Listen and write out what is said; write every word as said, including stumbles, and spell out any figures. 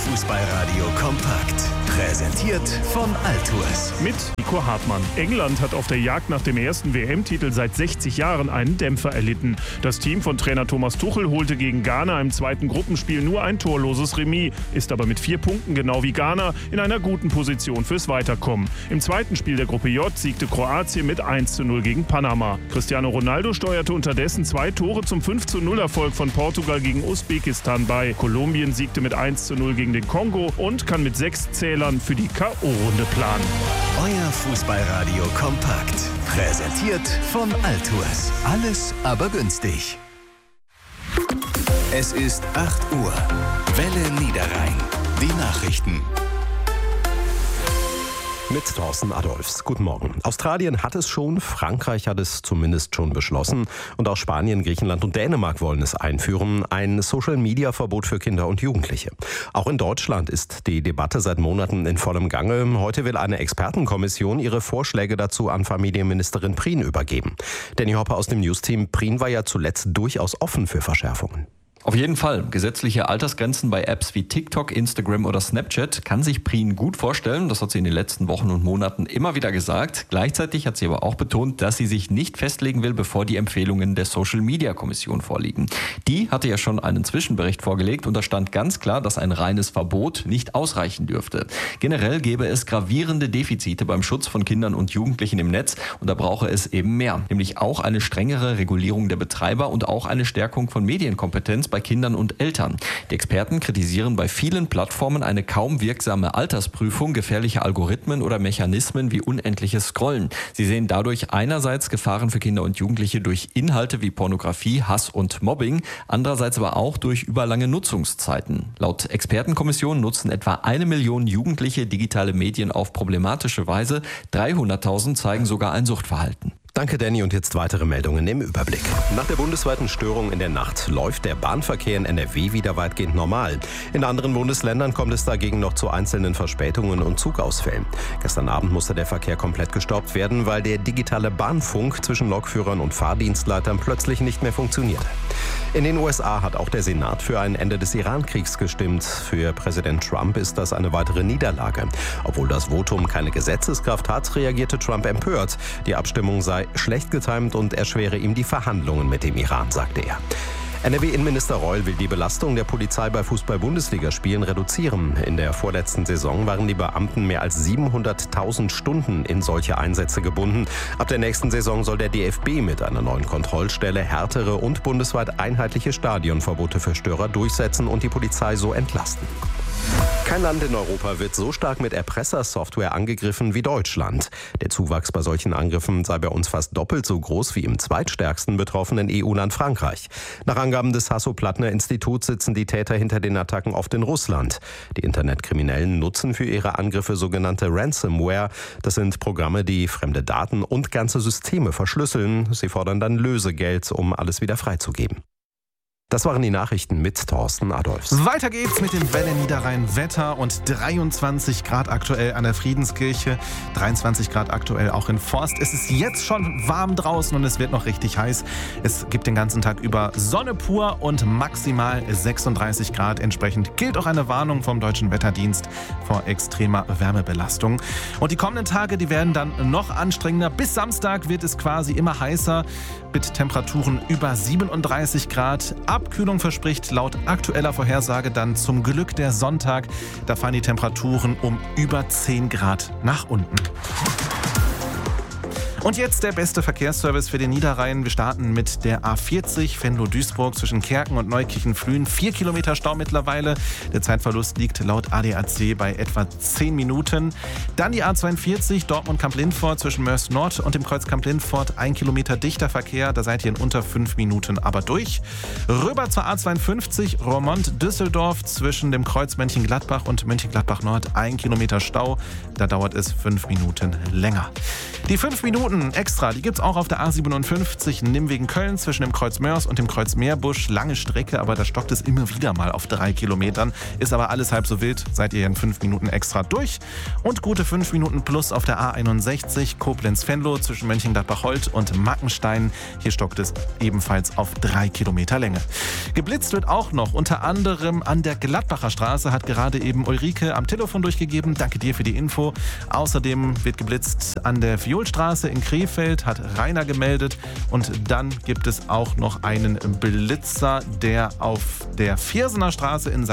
Fußballradio kompakt. Präsentiert von Altours. Mit Nico Hartmann. England hat auf der Jagd nach dem ersten W M-Titel seit sechzig Jahren einen Dämpfer erlitten. Das Team von Trainer Thomas Tuchel holte gegen Ghana im zweiten Gruppenspiel nur ein torloses Remis, ist aber mit vier Punkten genau wie Ghana in einer guten Position fürs Weiterkommen. Im zweiten Spiel der Gruppe J siegte Kroatien mit eins zu null gegen Panama. Cristiano Ronaldo steuerte unterdessen zwei Tore zum fünf zu null Erfolg von Portugal gegen Usbekistan bei. Kolumbien siegte mit eins zu null gegen den Kongo und kann mit sechs Zählern für die K O-Runde planen. Euer Fußballradio kompakt. Präsentiert von Altours. Alles aber günstig. Es ist acht Uhr. Welle Niederrhein. Die Nachrichten. Mit Thorsten Adolfs. Guten Morgen. Australien hat es schon, Frankreich hat es zumindest schon beschlossen und auch Spanien, Griechenland und Dänemark wollen es einführen. Ein Social-Media-Verbot für Kinder und Jugendliche. Auch in Deutschland ist die Debatte seit Monaten in vollem Gange. Heute will eine Expertenkommission ihre Vorschläge dazu an Familienministerin Prien übergeben. Danny Hopper aus dem News-Team. Prien war ja zuletzt durchaus offen für Verschärfungen. Auf jeden Fall. Gesetzliche Altersgrenzen bei Apps wie TikTok, Instagram oder Snapchat kann sich Prien gut vorstellen. Das hat sie in den letzten Wochen und Monaten immer wieder gesagt. Gleichzeitig hat sie aber auch betont, dass sie sich nicht festlegen will, bevor die Empfehlungen der Social-Media-Kommission vorliegen. Die hatte ja schon einen Zwischenbericht vorgelegt und da stand ganz klar, dass ein reines Verbot nicht ausreichen dürfte. Generell gäbe es gravierende Defizite beim Schutz von Kindern und Jugendlichen im Netz und da brauche es eben mehr. Nämlich auch eine strengere Regulierung der Betreiber und auch eine Stärkung von Medienkompetenz bei Kindern und Eltern. Die Experten kritisieren bei vielen Plattformen eine kaum wirksame Altersprüfung, gefährliche Algorithmen oder Mechanismen wie unendliches Scrollen. Sie sehen dadurch einerseits Gefahren für Kinder und Jugendliche durch Inhalte wie Pornografie, Hass und Mobbing, andererseits aber auch durch überlange Nutzungszeiten. Laut Expertenkommission nutzen etwa eine Million Jugendliche digitale Medien auf problematische Weise. dreihunderttausend zeigen sogar ein Suchtverhalten. Danke, Danny. Und jetzt weitere Meldungen im Überblick. Nach der bundesweiten Störung in der Nacht läuft der Bahnverkehr in N R W wieder weitgehend normal. In anderen Bundesländern kommt es dagegen noch zu einzelnen Verspätungen und Zugausfällen. Gestern Abend musste der Verkehr komplett gestoppt werden, weil der digitale Bahnfunk zwischen Lokführern und Fahrdienstleitern plötzlich nicht mehr funktionierte. In den U S A hat auch der Senat für ein Ende des Iran-Kriegs gestimmt. Für Präsident Trump ist das eine weitere Niederlage. Obwohl das Votum keine Gesetzeskraft hat, reagierte Trump empört. Die Abstimmung sei schlecht getimt und erschwere ihm die Verhandlungen mit dem Iran, sagte er. N R W-Innenminister Reul will die Belastung der Polizei bei Fußball-Bundesligaspielen reduzieren. In der vorletzten Saison waren die Beamten mehr als siebenhunderttausend Stunden in solche Einsätze gebunden. Ab der nächsten Saison soll der D F B mit einer neuen Kontrollstelle härtere und bundesweit einheitliche Stadionverbote für Störer durchsetzen und die Polizei so entlasten. Kein Land in Europa wird so stark mit Erpressersoftware angegriffen wie Deutschland. Der Zuwachs bei solchen Angriffen sei bei uns fast doppelt so groß wie im zweitstärksten betroffenen E U-Land Frankreich. Nach Angaben des Hasso-Plattner-Instituts sitzen die Täter hinter den Attacken oft in Russland. Die Internetkriminellen nutzen für ihre Angriffe sogenannte Ransomware. Das sind Programme, die fremde Daten und ganze Systeme verschlüsseln. Sie fordern dann Lösegeld, um alles wieder freizugeben. Das waren die Nachrichten mit Thorsten Adolfs. Weiter geht's mit dem Welle Niederrhein Wetter und dreiundzwanzig Grad aktuell an der Friedenskirche, dreiundzwanzig Grad aktuell auch in Forst. Es ist jetzt schon warm draußen und es wird noch richtig heiß. Es gibt den ganzen Tag über Sonne pur und maximal sechsunddreißig Grad. Entsprechend gilt auch eine Warnung vom Deutschen Wetterdienst vor extremer Wärmebelastung. Und die kommenden Tage, die werden dann noch anstrengender. Bis Samstag wird es quasi immer heißer mit Temperaturen über siebenunddreißig Grad. Abkühlung verspricht laut aktueller Vorhersage dann zum Glück der Sonntag. Da fahren die Temperaturen um über zehn Grad nach unten. Und jetzt der beste Verkehrsservice für den Niederrhein. Wir starten mit der A vierzig Venlo-Duisburg zwischen Kerken und Neukirchen-Flühen. Vier Kilometer Stau mittlerweile. Der Zeitverlust liegt laut A D A C bei etwa zehn Minuten. Dann die A zweiundvierzig Dortmund-Kamp-Lindfort zwischen Mörs Nord und dem Kreuz Kamp-Lindfort. Ein Kilometer dichter Verkehr. Da seid ihr in unter fünf Minuten aber durch. Rüber zur A zweiundfünfzig Roermond-Düsseldorf zwischen dem Kreuz Mönchengladbach und Mönchengladbach Nord. Ein Kilometer Stau. Da dauert es fünf Minuten länger. Die fünf Minuten Minuten extra, die gibt es auch auf der A siebenundfünfzig Nimwegen-Köln zwischen dem Kreuz Mörs und dem Kreuz Meerbusch. Lange Strecke, aber da stockt es immer wieder mal auf drei Kilometern. Ist aber alles halb so wild, seid ihr in fünf Minuten extra durch. Und gute fünf Minuten plus auf der A einundsechzig Koblenz-Venlo zwischen Mönchengladbach-Holt und Mackenstein. Hier stockt es ebenfalls auf drei Kilometer Länge. Geblitzt wird auch noch, unter anderem an der Gladbacher Straße, hat gerade eben Ulrike am Telefon durchgegeben. Danke dir für die Info. Außerdem wird geblitzt an der Violstraße in Krefeld, hat Rainer gemeldet. Und dann gibt es auch noch einen Blitzer, der auf der Viersener Straße in